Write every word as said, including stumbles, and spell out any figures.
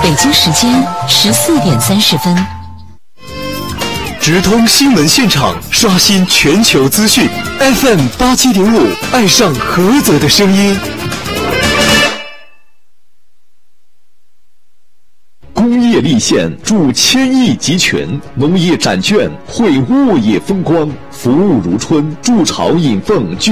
北京时间十四点三十分。 直通新闻现场，刷新全球资讯。F M 八七点五，爱上菏泽的声音。工业立县助千亿集权，农业展券绘物业风光，服务如春，筑巢引凤。